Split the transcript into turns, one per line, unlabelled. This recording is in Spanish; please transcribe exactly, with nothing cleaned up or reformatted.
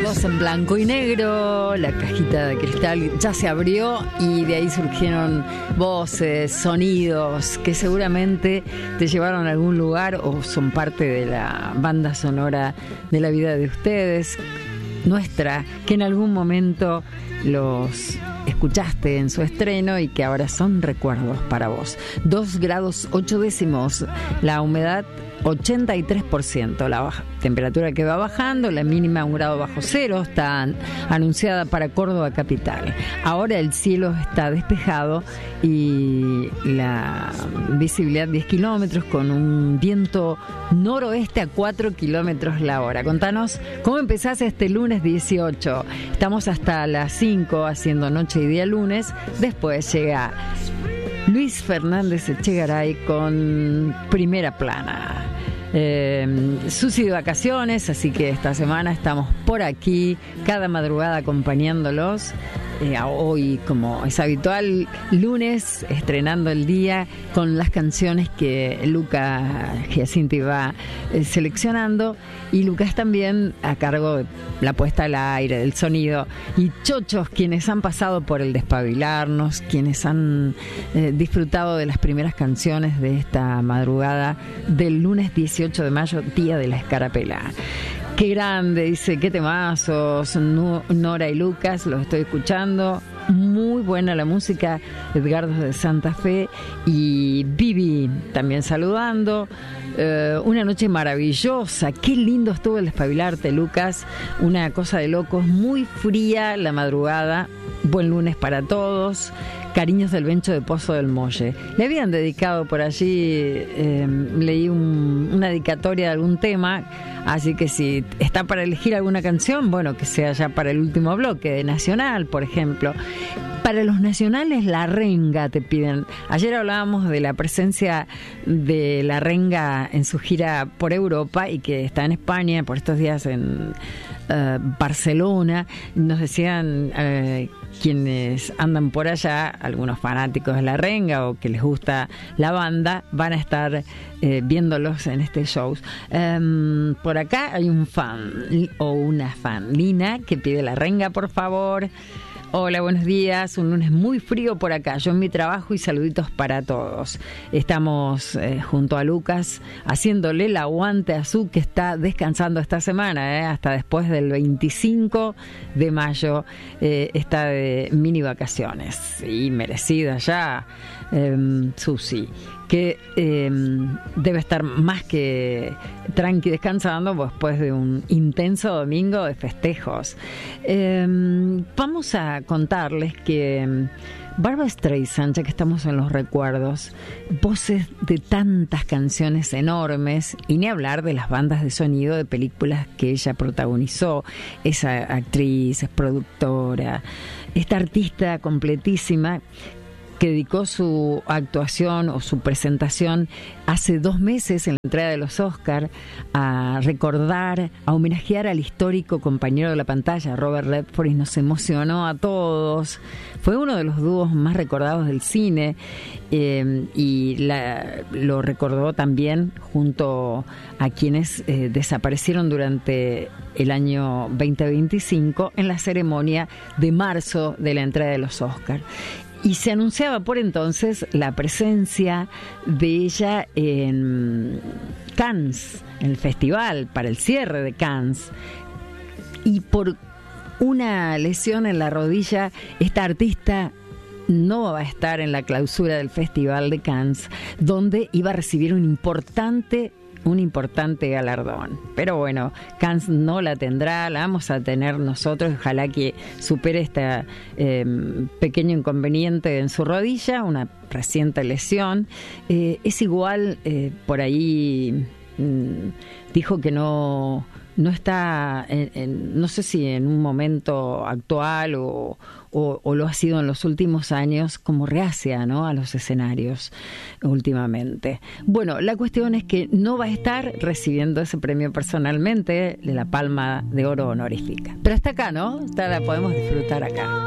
recuerdos en blanco y negro, la cajita de cristal ya se abrió y de ahí surgieron voces, sonidos que seguramente te llevaron a algún lugar o son parte de la banda sonora de la vida de ustedes, nuestra, que en algún momento los escuchaste en su estreno y que ahora son recuerdos para vos. Dos grados ocho décimos, la humedad ochenta y tres por ciento, la baja, temperatura que va bajando, la mínima un grado bajo cero, está anunciada para Córdoba capital. Ahora el cielo está despejado y la visibilidad diez kilómetros con un viento noroeste a cuatro kilómetros la hora. Contanos cómo empezás este lunes dieciocho. Estamos hasta las cinco haciendo noche y día lunes. Después llega Luis Fernández Echegaray con Primera Plana. Eh, Susi de vacaciones, así que esta semana estamos por aquí, cada madrugada acompañándolos. Eh, hoy, como es habitual, lunes, estrenando el día con las canciones que Luca Giacinti va eh, seleccionando, y Lucas también a cargo de la puesta al aire, del sonido, y chochos quienes han pasado por el despabilarnos, quienes han eh, disfrutado de las primeras canciones de esta madrugada del lunes dieciocho de mayo, día de la escarapela. Qué grande, dice, qué temazos, Nora y Lucas, los estoy escuchando. Muy buena la música, Edgardo de Santa Fe y Vivi también saludando. Eh, una noche maravillosa, qué lindo estuvo el despabilarte, Lucas. Una cosa de locos, muy fría la madrugada. Buen lunes para todos. Cariños del Bencho de Pozo del Molle. Le habían dedicado por allí, eh, leí un, una dedicatoria de algún tema, así que si está para elegir alguna canción, bueno, que sea ya para el último bloque, de Nacional, por ejemplo. Para los nacionales, La Renga te piden. Ayer hablábamos de la presencia de La Renga en su gira por Europa y que está en España, por estos días en uh, Barcelona. Nos decían uh, quienes andan por allá, algunos fanáticos de La Renga o que les gusta la banda, van a estar eh, viéndolos en este show. Um, por acá hay un fan o una fan, Lina, que pide La Renga, por favor. Hola, buenos días. Un lunes muy frío por acá. Yo en mi trabajo y saluditos para todos. Estamos eh, junto a Lucas haciéndole el aguante a Su, que está descansando esta semana, eh, hasta después del veinticinco de mayo. Eh, está de mini vacaciones y merecida ya, eh, Susi, que eh, debe estar más que tranqui descansando después de un intenso domingo de festejos. Eh, vamos a contarles que Barbra Streisand, ya que estamos en los recuerdos, voces de tantas canciones enormes, y ni hablar de las bandas de sonido de películas que ella protagonizó. Esa actriz, es productora, esta artista completísima, que dedicó su actuación o su presentación hace dos meses en la entrega de los Oscar a recordar, a homenajear al histórico compañero de la pantalla, Robert Redford, y nos emocionó a todos. Fue uno de los dúos más recordados del cine, eh, y la, lo recordó también junto a quienes eh, desaparecieron durante el año veinte veinticinco en la ceremonia de marzo de la entrega de los Oscar. Y se anunciaba por entonces la presencia de ella en Cannes, en el festival, para el cierre de Cannes. Y por una lesión en la rodilla, esta artista no va a estar en la clausura del Festival de Cannes, donde iba a recibir un importante un importante galardón. Pero bueno, Cannes no la tendrá, la vamos a tener nosotros. Ojalá que supere este eh, pequeño inconveniente en su rodilla, una reciente lesión. Eh, es igual, eh, por ahí mmm, dijo que no... no está, en, en, no sé si en un momento actual o, o, o lo ha sido en los últimos años, como reacia, ¿no?, a los escenarios últimamente. Bueno, la cuestión es que no va a estar recibiendo ese premio personalmente, de la Palma de Oro honorífica. Pero está acá, ¿no? Está, la podemos disfrutar acá.